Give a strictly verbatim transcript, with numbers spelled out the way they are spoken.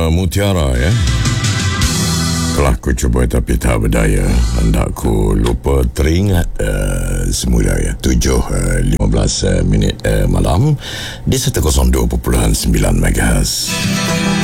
uh, Mutiara ya. Telah ku cuba tapi tak berdaya. Hendakku lupa teringat uh, semula ya. tujuh lima belas uh, minit uh, malam di seratus dua perpuluhan sembilan megahertz.